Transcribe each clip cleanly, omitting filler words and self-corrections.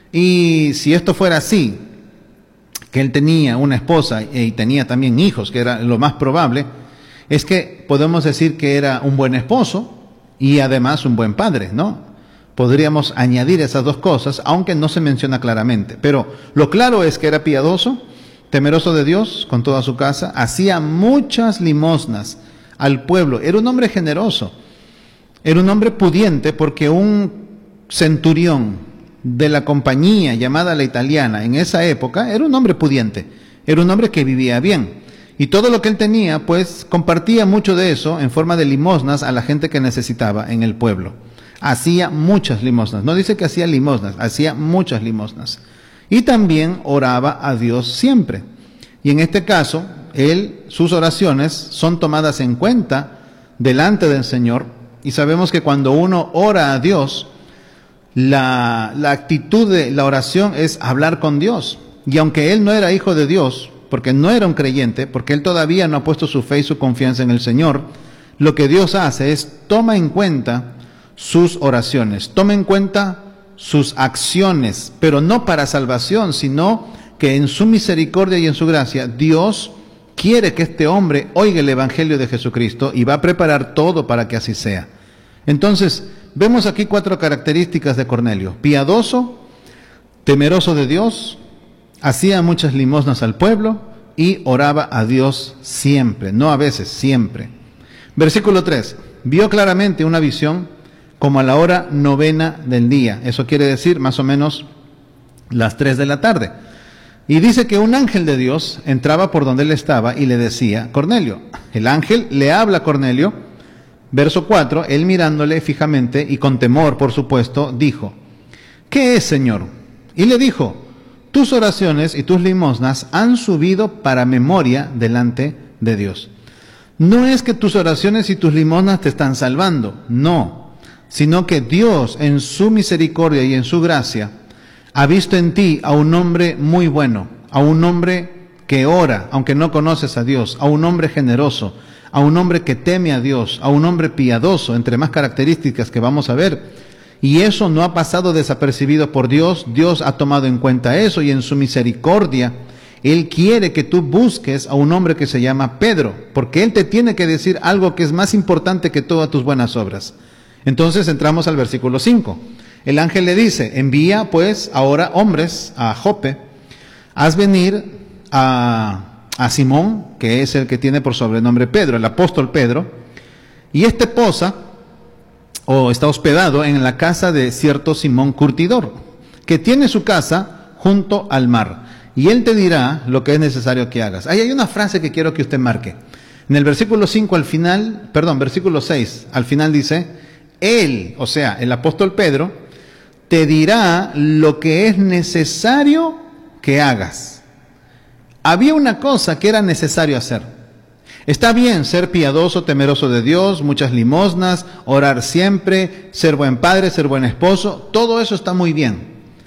Y si esto fuera así, que él tenía una esposa y tenía también hijos, que era lo más probable, es que podemos decir que era un buen esposo y además un buen padre, ¿no? Podríamos añadir esas dos cosas, aunque no se menciona claramente. Pero lo claro es que era piadoso, temeroso de Dios con toda su casa, hacía muchas limosnas al pueblo, era un hombre generoso, era un hombre pudiente, porque un centurión de la compañía llamada la italiana en esa época era un hombre pudiente, era un hombre que vivía bien, y todo lo que él tenía pues compartía mucho de eso en forma de limosnas a la gente que necesitaba en el pueblo. Hacía muchas limosnas, no dice que hacía limosnas, hacía muchas limosnas, y también oraba a Dios siempre. Y en este caso sus oraciones son tomadas en cuenta delante del Señor, y sabemos que cuando uno ora a Dios, la actitud de la oración es hablar con Dios. Y aunque él no era hijo de Dios, porque no era un creyente, porque él todavía no ha puesto su fe y su confianza en el Señor, lo que Dios hace es toma en cuenta sus oraciones, toma en cuenta sus acciones, pero no para salvación, sino que en su misericordia y en su gracia, Dios quiere que este hombre oiga el Evangelio de Jesucristo y va a preparar todo para que así sea. Entonces, vemos aquí 4 características de Cornelio: piadoso, temeroso de Dios, hacía muchas limosnas al pueblo y oraba a Dios siempre, no a veces, siempre. Versículo 3, vio claramente una visión como a la hora 9 del día, eso quiere decir más o menos las 3 de la tarde. Y dice que un ángel de Dios entraba por donde él estaba y le decía: Cornelio. El ángel le habla a Cornelio. Verso 4, él mirándole fijamente y con temor, por supuesto, dijo: ¿qué es, Señor? Y le dijo: tus oraciones y tus limosnas han subido para memoria delante de Dios. No es que tus oraciones y tus limosnas te están salvando, no, sino que Dios en su misericordia y en su gracia ha visto en ti a un hombre muy bueno, a un hombre que ora, aunque no conoces a Dios, a un hombre generoso, a un hombre que teme a Dios, a un hombre piadoso, entre más características que vamos a ver. Y eso no ha pasado desapercibido por Dios. Dios ha tomado en cuenta eso y en su misericordia Él quiere que tú busques a un hombre que se llama Pedro, porque Él te tiene que decir algo que es más importante que todas tus buenas obras. Entonces entramos al versículo 5. El ángel le dice: envía pues ahora hombres a Jope, haz venir a Simón, que es el que tiene por sobrenombre Pedro, el apóstol Pedro, y este posa o está hospedado en la casa de cierto Simón curtidor, que tiene su casa junto al mar, y él te dirá lo que es necesario que hagas. Ahí hay una frase que quiero que usted marque. En el versículo 5 al final, versículo 6 al final dice: él, o sea, el apóstol Pedro, te dirá lo que es necesario que hagas. Había una cosa que era necesario hacer. Está bien ser piadoso, temeroso de Dios, muchas limosnas, orar siempre, ser buen padre, ser buen esposo, todo eso está muy bien,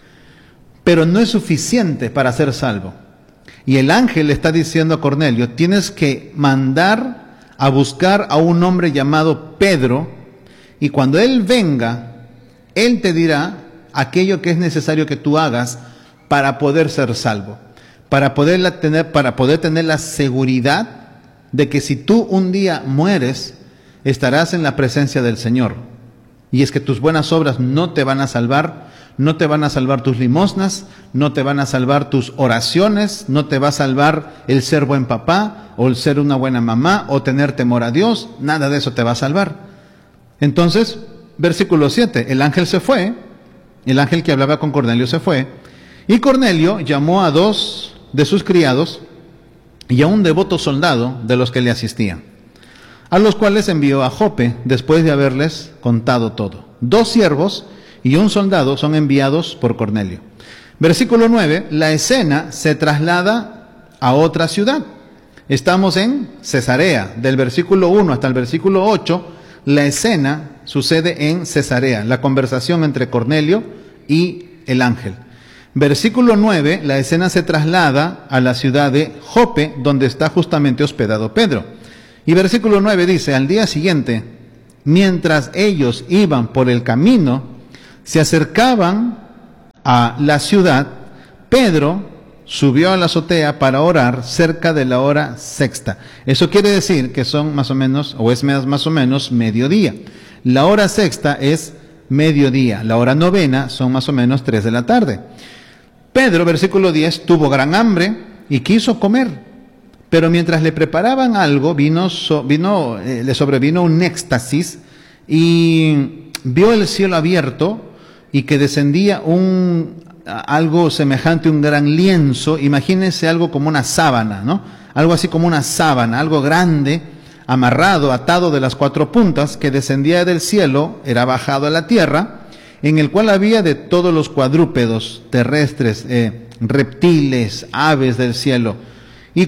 pero no es suficiente para ser salvo. Y el ángel le está diciendo a Cornelio: tienes que mandar a buscar a un hombre llamado Pedro, y cuando él venga, él te dirá aquello que es necesario que tú hagas para poder ser salvo, para poder tener la seguridad de que si tú un día mueres, estarás en la presencia del Señor. Y es que tus buenas obras no te van a salvar, no te van a salvar tus limosnas, no te van a salvar tus oraciones, no te va a salvar el ser buen papá, o el ser una buena mamá, o tener temor a Dios, nada de eso te va a salvar. Entonces, versículo 7, el ángel se fue, el ángel que hablaba con Cornelio se fue, y Cornelio llamó a 2 de sus criados, y a un devoto soldado de los que le asistían, a los cuales envió a Jope después de haberles contado todo. 2 siervos y un soldado son enviados por Cornelio. Versículo 9, la escena se traslada a otra ciudad. Estamos en Cesarea, del versículo 1 hasta el versículo 8, la escena sucede en Cesarea, la conversación entre Cornelio y el ángel. Versículo 9, la escena se traslada a la ciudad de Jope, donde está justamente hospedado Pedro. Y versículo 9 dice: al día siguiente, mientras ellos iban por el camino, se acercaban a la ciudad, Pedro subió a la azotea para orar cerca de la hora sexta. Eso quiere decir que son más o menos, o es más o menos mediodía. La hora sexta es mediodía. La hora novena son más o menos 3 de la tarde. Pedro, versículo 10, tuvo gran hambre y quiso comer. Pero mientras le preparaban algo, le sobrevino un éxtasis y vio el cielo abierto y que descendía algo semejante a un gran lienzo. Imagínense algo como una sábana, ¿no? Algo así como una sábana, algo grande, amarrado, atado de las 4 puntas, que descendía del cielo, era bajado a la tierra, en el cual había de todos los cuadrúpedos terrestres, reptiles, aves del cielo. Y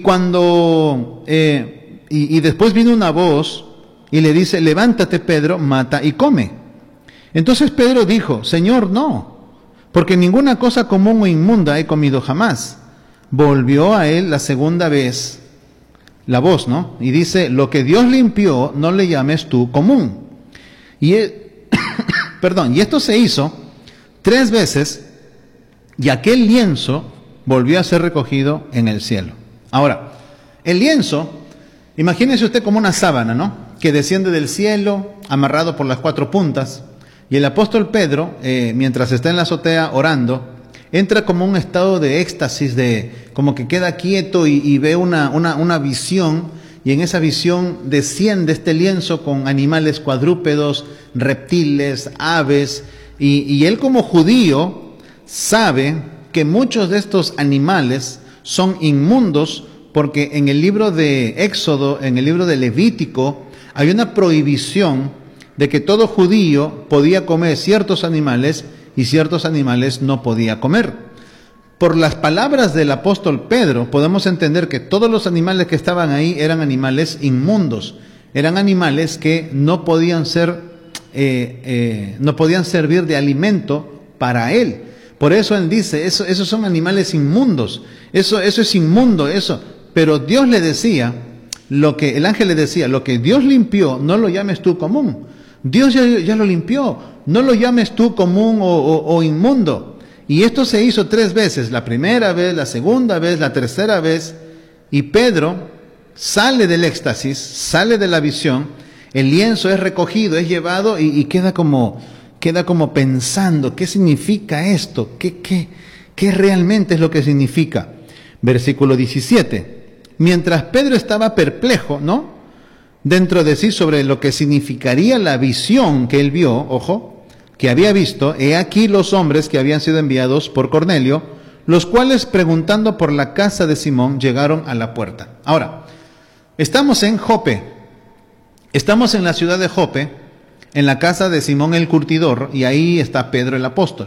después vino una voz y le dice: levántate, Pedro, mata y come. Entonces Pedro dijo: Señor, no, porque ninguna cosa común o inmunda he comido jamás. Volvió a él la segunda vez la voz, ¿no? Y dice: lo que Dios limpió, no le llames tú común. Y esto se hizo 3 veces, y aquel lienzo volvió a ser recogido en el cielo. Ahora, el lienzo, imagínese usted como una sábana, ¿no? Que desciende del cielo, amarrado por las 4 puntas, y el apóstol Pedro, mientras está en la azotea orando, entra como un estado de éxtasis, como que queda quieto y ve una visión, y en esa visión desciende este lienzo con animales cuadrúpedos, reptiles, aves, y él como judío sabe que muchos de estos animales son inmundos, porque en el libro de Éxodo, en el libro de Levítico, hay una prohibición de que todo judío podía comer ciertos animales y ciertos animales no podía comer. Por las palabras del apóstol Pedro, podemos entender que todos los animales que estaban ahí eran animales inmundos, eran animales que no podían servir de alimento para él. Por eso él dice: esos son animales inmundos, eso es inmundo, eso. Pero Dios le decía, el ángel le decía: lo que Dios limpió, no lo llames tú común. Dios ya lo limpió, no lo llames tú común o inmundo. Y esto se hizo 3 veces, la primera vez, la segunda vez, la tercera vez, y Pedro sale del éxtasis, sale de la visión, el lienzo es recogido, es llevado y queda como pensando: ¿qué significa esto? ¿Qué realmente es lo que significa? Versículo 17. Mientras Pedro estaba perplejo, ¿no?, dentro de sí sobre lo que significaría la visión que él vio, ojo, que había visto, he aquí los hombres que habían sido enviados por Cornelio, los cuales, preguntando por la casa de Simón, llegaron a la puerta. Ahora, estamos en Jope, estamos en la ciudad de Jope, en la casa de Simón el curtidor, y ahí está Pedro el apóstol.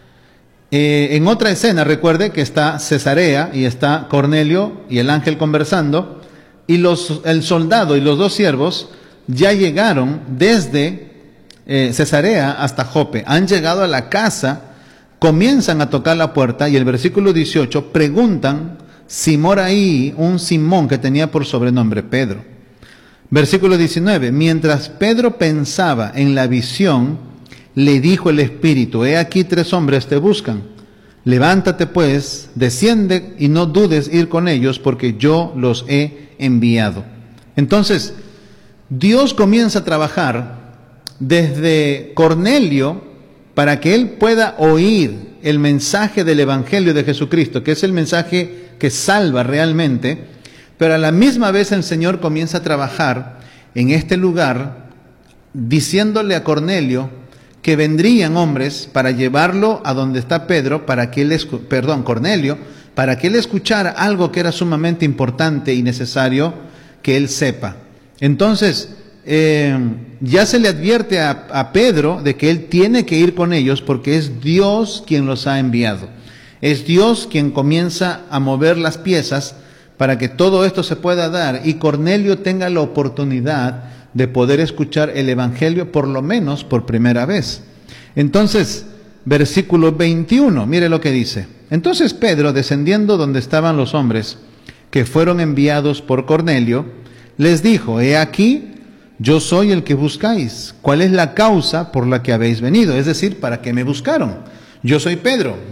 En otra escena, recuerde que está Cesarea y está Cornelio y el ángel conversando, y el soldado y los 2 siervos ya llegaron desde Cesarea hasta Jope, han llegado a la casa, comienzan a tocar la puerta, y el versículo 18 preguntan si mora ahí un Simón que tenía por sobrenombre Pedro. Versículo 19, mientras Pedro pensaba en la visión, le dijo el Espíritu: he aquí 3 hombres te buscan. Levántate pues, desciende y no dudes ir con ellos, porque yo los he enviado. Entonces, Dios comienza a trabajar desde Cornelio para que él pueda oír el mensaje del Evangelio de Jesucristo, que es el mensaje que salva realmente, pero a la misma vez el Señor comienza a trabajar en este lugar, diciéndole a Cornelio que vendrían hombres para llevarlo a donde está Pedro, Cornelio, para que él escuchara algo que era sumamente importante y necesario que él sepa. Entonces, ya se le advierte a Pedro de que él tiene que ir con ellos, porque es Dios quien los ha enviado. Es Dios quien comienza a mover las piezas para que todo esto se pueda dar y Cornelio tenga la oportunidad de poder escuchar el Evangelio, por lo menos por primera vez. Entonces, versículo 21, mire lo que dice. Entonces Pedro, descendiendo donde estaban los hombres que fueron enviados por Cornelio, les dijo: he aquí, yo soy el que buscáis. ¿Cuál es la causa por la que habéis venido? Es decir, ¿para qué me buscaron? Yo soy Pedro,